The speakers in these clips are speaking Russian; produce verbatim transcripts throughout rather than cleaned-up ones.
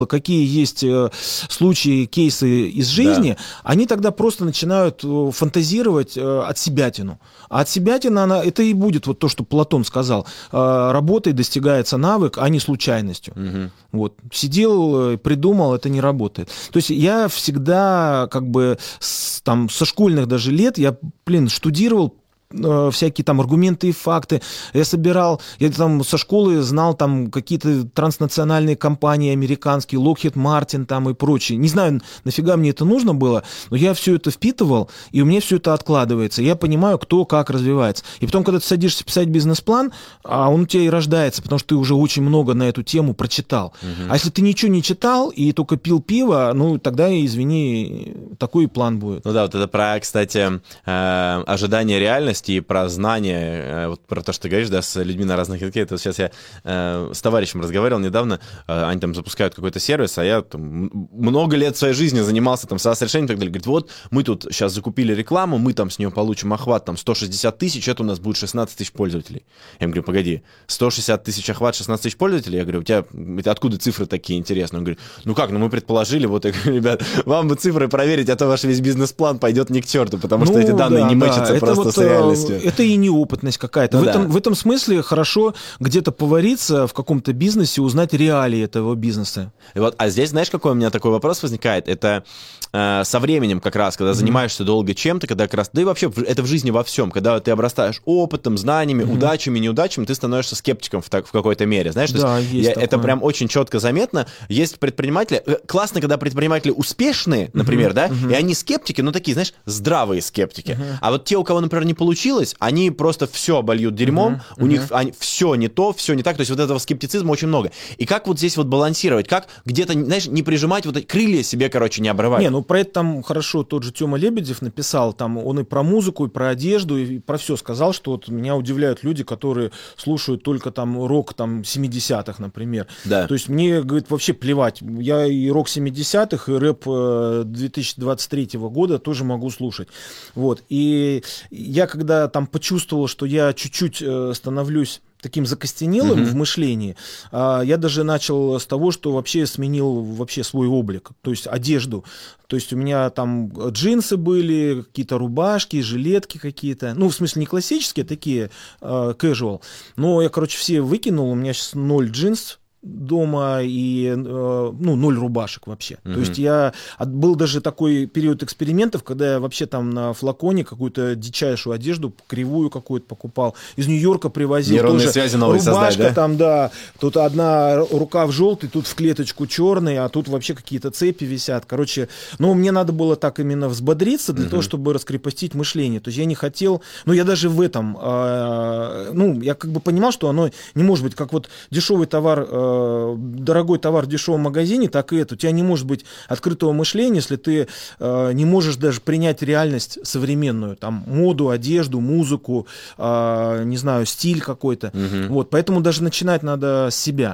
какие есть случаи, кейсы из жизни, да. Они тогда просто начинают фантазировать от себятину. А от себятина она, это и будет вот то, что Платон сказал. Работой достигается навык, а не случайностью. Угу. Вот. Сидел, придумал, это не работает. То есть я всегда как бы с, там, со школьных даже лет, я, блин, штудировал всякие там аргументы и факты. Я собирал, я там со школы знал там какие-то транснациональные компании американские, Lockheed Martin там и прочие. Не знаю, нафига мне это нужно было, но я все это впитывал, и у меня все это откладывается. Я понимаю, кто как развивается. И потом, когда ты садишься писать бизнес-план, а он у тебя и рождается, потому что ты уже очень много на эту тему прочитал. Угу. А если ты ничего не читал и только пил пиво, ну, тогда, извини, такой план будет. Ну да, вот это про, кстати, э, ожидание реальности и про знания, вот про то, что ты говоришь, да, с людьми на разных языках. Это вот сейчас я э, с товарищем разговаривал недавно, э, они там запускают какой-то сервис, а я там, много лет своей жизни занимался там SaaS-решением и так далее. Говорит, вот мы тут сейчас закупили рекламу, мы там с нее получим охват там сто шестьдесят тысяч, это у нас будет шестнадцать тысяч пользователей. Я ему говорю, погоди, сто шестьдесят тысяч охват, шестнадцать тысяч пользователей? Я говорю, у тебя откуда цифры такие интересные? Он говорит, ну как, ну мы предположили, вот я говорю, ребят, вам бы цифры проверить, а то ваш весь бизнес-план пойдет не к черту, потому ну, что эти данные да, не мэчатся да. просто вот, с реальностью. Это и неопытность какая-то. Ну, в, да. этом, в этом смысле хорошо где-то повариться в каком-то бизнесе, узнать реалии этого бизнеса. И вот, а здесь, знаешь, какой у меня такой вопрос возникает? Это э, со временем как раз, когда mm-hmm. занимаешься долго чем-то, когда как раз, да и вообще это в жизни во всем, когда ты обрастаешь опытом, знаниями, mm-hmm. удачами, неудачами, ты становишься скептиком в, так, в какой-то мере. Знаешь, да, есть есть я, это прям очень четко заметно. Есть предприниматели, классно, когда предприниматели успешные, например, mm-hmm. да, mm-hmm. и они скептики, но такие, знаешь, здравые скептики. Mm-hmm. А вот те, у кого, например, не получилось, они просто все обольют дерьмом, uh-huh, у uh-huh. них они, все не то, все не так, то есть вот этого скептицизма очень много. И как вот здесь вот балансировать, как где-то, знаешь, не прижимать вот эти крылья себе, короче, не обрывать? Не, ну про это там хорошо тот же Тёма Лебедев написал, там он и про музыку, и про одежду, и про все сказал, что вот меня удивляют люди, которые слушают только там рок там семидесятых, например. Да. То есть мне, говорит, вообще плевать, я и рок семидесятых, и рэп две тысячи двадцать третьего года тоже могу слушать. Вот, и я когда там почувствовал, что я чуть-чуть э, становлюсь таким закостенелым mm-hmm. в мышлении, а, я даже начал с того, что вообще сменил вообще свой облик, то есть одежду. То есть у меня там джинсы были, какие-то рубашки, жилетки какие-то. Ну, в смысле, не классические, а такие э, casual. Но я, короче, все выкинул, у меня сейчас ноль джинс дома и э, ну, ноль рубашек вообще. Mm-hmm. То есть я... Был даже такой период экспериментов, когда я вообще там на флаконе какую-то дичайшую одежду, кривую какую-то покупал. Из Нью-Йорка привозил. Нейронные тоже связи новые рубашка создать, да? Там, да. Тут одна рука в желтый, тут в клеточку черный, а тут вообще какие-то цепи висят. Короче, ну, мне надо было так именно взбодриться для mm-hmm. того, чтобы раскрепостить мышление. То есть я не хотел... Ну, я даже в этом... Э, ну, я как бы понимал, что оно не может быть как вот дешевый товар... Э, дорогой товар в дешевом магазине, так и это. У тебя не может быть открытого мышления, если ты э, не можешь даже принять реальность современную, там, моду, одежду, музыку, э, не знаю, стиль какой-то. Угу. Вот, поэтому даже начинать надо с себя.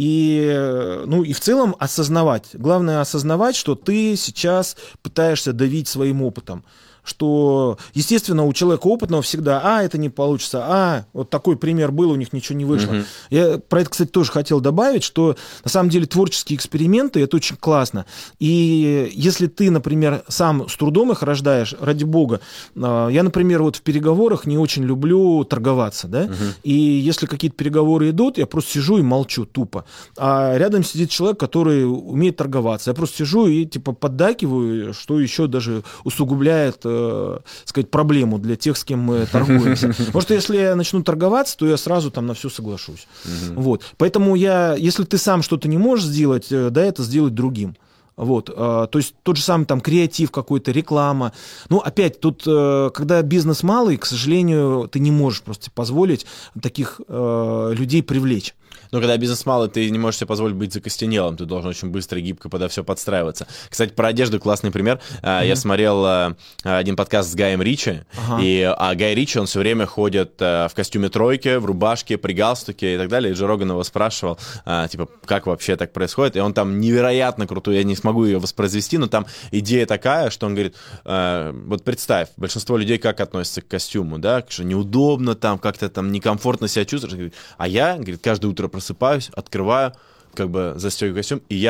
И, ну, и в целом осознавать. Главное осознавать, что ты сейчас пытаешься давить своим опытом. Что, естественно, у человека опытного всегда, а, это не получится, а, вот такой пример был, у них ничего не вышло. Uh-huh. Я про это, кстати, тоже хотел добавить, что, на самом деле, творческие эксперименты, это очень классно. И если ты, например, сам с трудом их рождаешь, ради бога, я, например, вот в переговорах не очень люблю торговаться, да, uh-huh. и если какие-то переговоры идут, я просто сижу и молчу тупо. А рядом сидит человек, который умеет торговаться. Я просто сижу и, типа, поддакиваю, что еще даже усугубляет сказать, проблему для тех, с кем мы торгуемся. Потому что если я начну торговаться, то я сразу там на все соглашусь. Uh-huh. Вот. Поэтому я, если ты сам что-то не можешь сделать, дай это сделать другим. Вот, то есть тот же самый там креатив какой-то, реклама. Ну, опять, тут, когда бизнес малый, к сожалению, ты не можешь просто позволить таких людей привлечь. Но когда бизнес малый, ты не можешь себе позволить быть закостенелым, ты должен очень быстро и гибко подо все подстраиваться. Кстати, про одежду классный пример. Mm-hmm. Я смотрел один подкаст с Гаем Ричи, ага. и а Гай Ричи, он все время ходит в костюме тройки, в рубашке, при галстуке и так далее. И Джо Роган его спрашивал, типа, как вообще так происходит? И он там невероятно крутой, я не смогу ее воспроизвести, но там идея такая, что он говорит, вот представь, большинство людей как относятся к костюму, да, что неудобно там, как-то там некомфортно себя чувствуешь. А я, говорит, каждое утро просыпаюсь, открываю, как бы застегиваю костюм, и я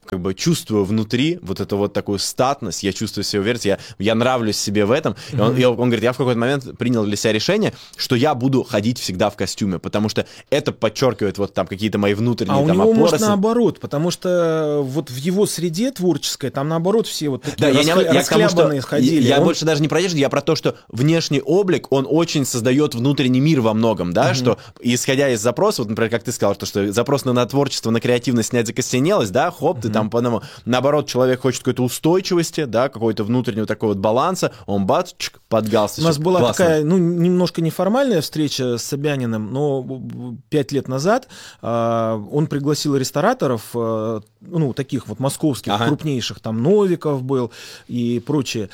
как бы чувствую внутри вот эту вот такую статность, я чувствую себя уверенность, я, я нравлюсь себе в этом. И он, и он говорит, я в какой-то момент принял для себя решение, что я буду ходить всегда в костюме, потому что это подчеркивает вот там какие-то мои внутренние а там у него, опоры. Может, наоборот, потому что вот в его среде творческой, там наоборот все вот такие да, расхля... я, не, я расхлябанные что, ходили. Я, я он... больше даже не про одежду, я про то, что внешний облик, он очень создает внутренний мир во многом, да, mm-hmm. что исходя из запроса, вот, например, как ты сказал, то, что запрос на, на творчество, на креативность, снять закостенелость, да, хоп, mm-hmm. ты там по одному. Наоборот, человек хочет какой-то устойчивости, да, какой-то внутреннего такого вот баланса, он бац, чик, под галстучек. У нас была Классно. такая, ну, немножко неформальная встреча с Собяниным, но пять лет назад э, он пригласил рестораторов, э, ну, таких вот московских, ага. крупнейших, там Новиков был и прочее.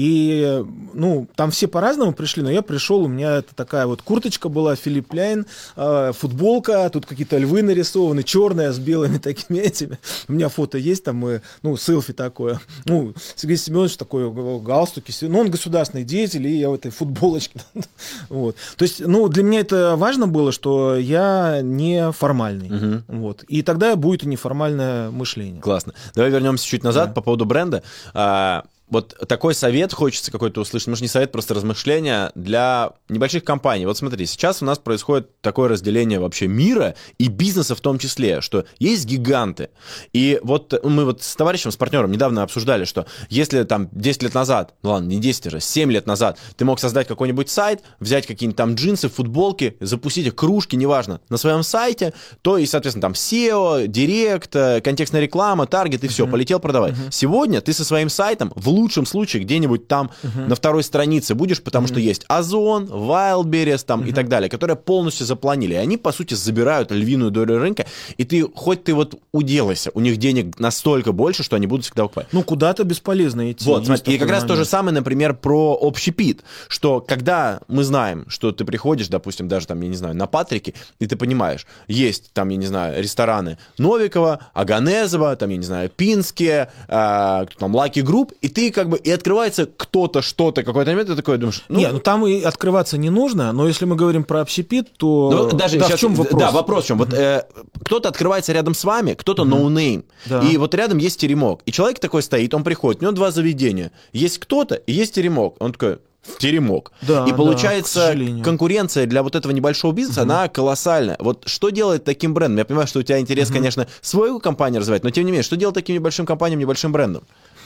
И, ну, там все по-разному пришли, но я пришел, у меня это такая вот курточка была, Филипп Ляйн, э, футболка, тут какие-то львы нарисованы, черная с белыми такими этими. У меня фото есть, там мы, ну, селфи такое. Ну, Сергей Семенович такой галстуки, ну, он государственный деятель, и я в этой футболочке. Вот. То есть, ну, для меня это важно было, что я не формальный. Угу. Вот. И тогда будет и неформальное мышление. Классно. Давай вернемся чуть назад да. по поводу бренда. А, вот такой совет хочется какой-то услышать, может, не совет, просто размышления для небольших компаний. Вот смотри, сейчас у нас происходит такое разделение вообще мира и бизнеса в том числе, что есть гиганты. И вот мы вот с товарищем, с партнером недавно обсуждали, что если там десять лет назад, ну ладно, не десять уже, семь лет назад ты мог создать какой-нибудь сайт, взять какие-нибудь там джинсы, футболки, запустить их, кружки, неважно, на своем сайте, то и, соответственно, там сео, директ, контекстная реклама, таргет и все, uh-huh. полетел продавать. Uh-huh. Сегодня ты со своим сайтом в В лучшем случае где-нибудь там uh-huh. на второй странице будешь, потому uh-huh. что есть Озон, Wildberries там uh-huh. и так далее, которые полностью запланили. И они, по сути, забирают львиную долю рынка, и ты, хоть ты вот уделайся, у них денег настолько больше, что они будут всегда покупать. Ну, куда-то бесполезно идти. Вот, смотри, и как момент. раз то же самое, например, про общепит, что когда мы знаем, что ты приходишь, допустим, даже там, я не знаю, на Патрике, и ты понимаешь, есть там, я не знаю, рестораны Новикова, Аганезова, там, я не знаю, Пинские, э, там, Lucky Group, и ты как бы, и открывается кто-то, что-то, какой-то момент, ты такой думаешь... Ну, не, ну там и открываться не нужно, но если мы говорим про общепит, то... Ну, даже да, сейчас, в чем вопрос? Да, вопрос в чем. Вот э, кто-то открывается рядом с вами, кто-то no name, да. и вот рядом есть теремок. И человек такой стоит, он приходит, у него два заведения. Есть кто-то, и есть теремок. Он такой... в теремок. Да, и получается, да, конкуренция для вот этого небольшого бизнеса, угу. она колоссальная. Вот что делает таким брендом? Я понимаю, что у тебя интерес, угу. конечно, свою компанию развивать, но тем не менее, что делать таким небольшим компаниям, небольшим брендом?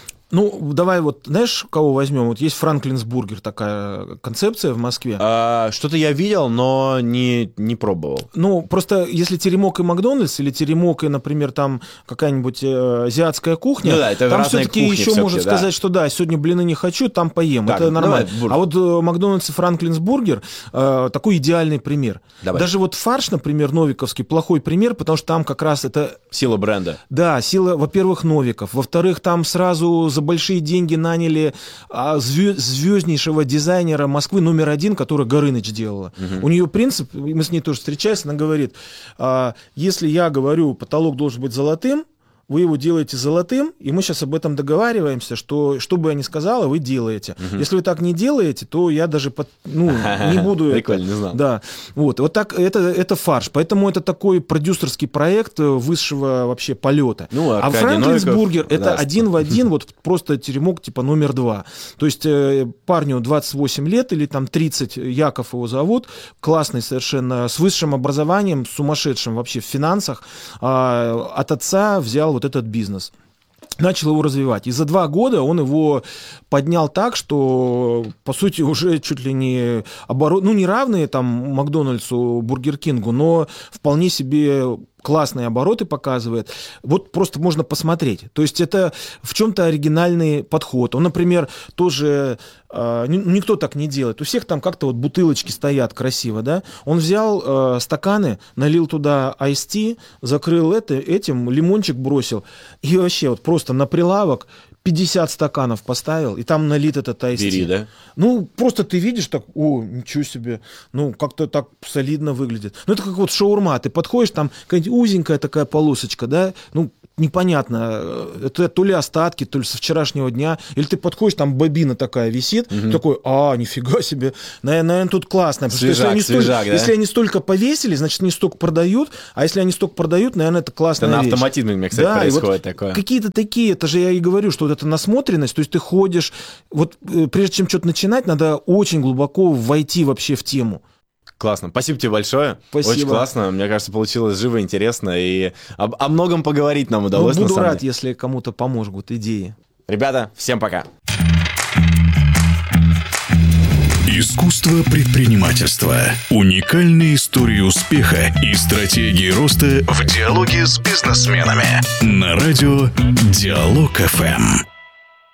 Ну, давай вот, знаешь, кого возьмем? Вот есть Франклинс Бургер, такая концепция в Москве. А, что-то я видел, но не, не пробовал. Ну, просто если теремок и Макдональдс, или теремок и, например, там какая-нибудь э, азиатская кухня, ну, да, это там все-таки еще все-таки, можно да. сказать, что да, сегодня блины не хочу, там поем. Так, это нормально. Давай, а вот э, Макдональдс и Франклинс Бургер э, такой идеальный пример. Давай. Даже вот фарш, например, новиковский, плохой пример, потому что там как раз это... Сила бренда. Да, сила, во-первых, Новиков. Во-вторых, там сразу за большие деньги наняли а, звезд, звезднейшего дизайнера Москвы номер один, который Горыныч делала. Угу. У нее принцип, мы с ней тоже встречались, она говорит, а, если я говорю, потолок должен быть золотым, вы его делаете золотым, и мы сейчас об этом договариваемся, что, что бы я ни сказала, вы делаете. Угу. Если вы так не делаете, то я даже под, ну, не буду... Прикольно, не знал. Да. Вот, вот так, это, это фарш. Поэтому это такой продюсерский проект высшего вообще полета. Ну, а Франклинс Бургер — это да, один в один, вот просто теремок типа номер два. То есть парню двадцать восемь лет или там тридцать, Яков его зовут, классный совершенно, с высшим образованием, сумасшедшим вообще в финансах, от отца взял вот этот бизнес. Начал его развивать. И за два года он его поднял так, что, по сути, уже чуть ли не оборот, ну, не равные там Макдональдсу, Бургер Кингу, но вполне себе классные обороты показывает. Вот просто можно посмотреть. То есть это в чем-то оригинальный подход. Он, например, тоже э, никто так не делает. У всех там как-то вот бутылочки стоят красиво, да? Он взял э, стаканы, налил туда Ice Tea, закрыл это, этим, лимончик бросил, и вообще вот просто на прилавок пятьдесят стаканов поставил, и там налит этот Ice Tea. Бери, да? Ну, просто ты видишь так, о, ничего себе, ну, как-то так солидно выглядит. Ну, это как вот шаурма, ты подходишь, там какая-нибудь узенькая такая полосочка, да, ну, непонятно, это то ли остатки, то ли со вчерашнего дня, или ты подходишь, там бобина такая висит, угу. такой, а, нифига себе, наверное, тут классно. Потому свежак, что если они, свежак, столько, да? если они столько повесили, значит, они столько продают, а если они столько продают, наверное, это классная это вещь. на автоматизме, мне, кстати, да, происходит вот такое. Какие-то такие, это же я и говорю, что вот эта насмотренность, то есть ты ходишь, вот прежде чем что-то начинать, надо очень глубоко войти вообще в тему. Классно. Спасибо тебе большое. Спасибо. Очень классно. Мне кажется, получилось живо, интересно. И об, о многом поговорить нам удалось. Ну, буду на самом рад, деле. если кому-то помогут идеи. Ребята, всем пока. Искусство предпринимательства. Уникальные истории успеха и стратегии роста в диалоге с бизнесменами. На радио Диалог эф эм.